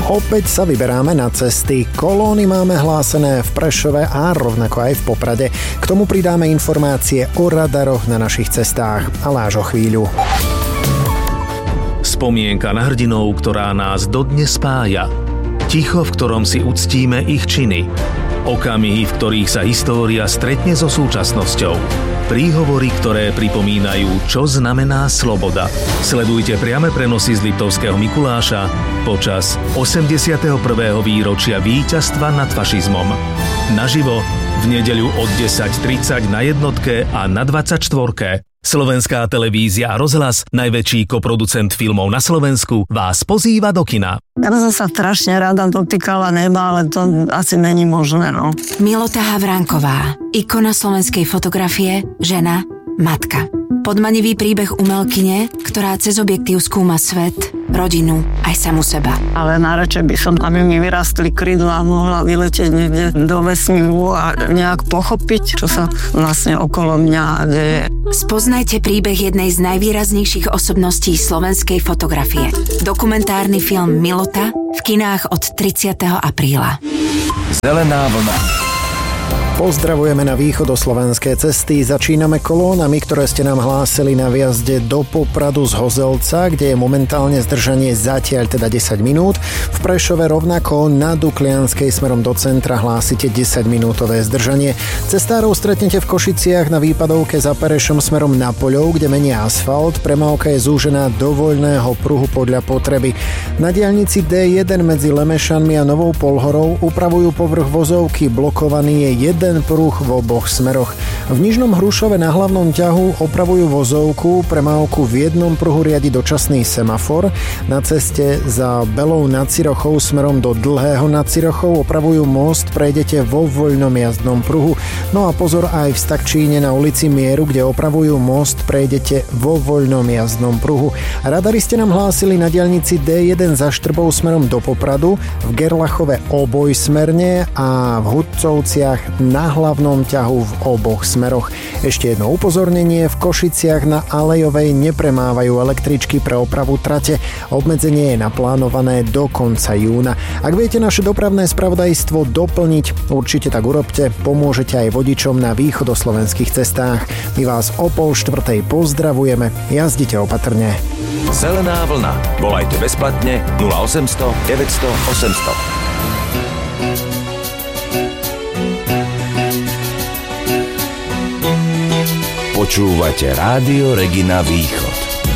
Opäť sa vyberáme na cesty. Kolóny máme hlásené v Prešove a rovnako aj v Poprade. K tomu pridáme informácie o radaroch na našich cestách, ale až o chvíľu. Spomienka na hrdinov, ktorá nás dodnes spája. Ticho, v ktorom si uctíme ich činy. Okamihy, v ktorých sa história stretne so súčasnosťou. Príhovory, ktoré pripomínajú, čo znamená sloboda. Sledujte priame prenosy z Liptovského Mikuláša počas 81. výročia víťazstva nad fašizmom. Naživo v nedeľu od 10:30 na jednotke a na 24. Slovenská televízia a rozhlas, najväčší koproducent filmov na Slovensku, vás pozýva do kina. Ja som sa strašne rada dotýkala neba, ale to asi není možné, no. Milota Havránková, ikona slovenskej fotografie, žena, matka. Podmanivý príbeh umelkyne, ktorá cez objektív skúma svet, rodinu, aj samu seba. Ale najradšej by som, aby mi vyrastli krydlá, mohla vyletieť niekde do vesmíru a nejak pochopiť, čo sa vlastne okolo mňa deje. Spoznajte príbeh jednej z najvýraznejších osobností slovenskej fotografie. Dokumentárny film Milota v kinách od 30. apríla. Zelená vlna. Pozdravujeme na východoslovenské cesty. Začíname kolónami, ktoré ste nám hlásili na výjazde do Popradu z Hozelca, kde je momentálne zdržanie zatiaľ teda 10 minút. V Prešove rovnako na Duklianskej smerom do centra hlásite 10-minútové zdržanie. Cestárov stretnete v Košiciach na výpadovke za Perešom smerom na Poľov, kde menia asfalt. Premávka je zúžená do voľného pruhu podľa potreby. Na diaľnici D1 medzi Lemešanmi a Novou Polhorou upravujú povrch vozovky. Blokovaný je jeden pruh v oboch smeroch. V Nižnom Hrušove na hlavnom ťahu opravujú vozovku, premávku v jednom pruhu riadi dočasný semafor. Na ceste za Belou nad Cirochou smerom do Dlhého nad Cirochou opravujú most, prejdete vo voľnom jazdnom pruhu. No a pozor aj v Stakčíne na ulici Mieru, kde opravujú most, prejdete vo voľnom jazdnom pruhu. Radari ste nám hlásili na diaľnici D1 za Štrbou smerom do Popradu, v Gerlachove obojsmerne a v Hudcovciach na hlavnom ťahu v oboch smeroch. Ešte jedno upozornenie, v Košiciach na Alejovej nepremávajú električky pre opravu trate. Obmedzenie je naplánované do konca júna. Ak viete naše dopravné spravodajstvo doplniť, určite tak urobte, pomôžete aj vodičom na východoslovenských cestách. My vás o 3:30 pozdravujeme, jazdite opatrne. Zelená vlna. Volajte bezplatne 0800 900 800. Počúvate Rádio Regina Východ.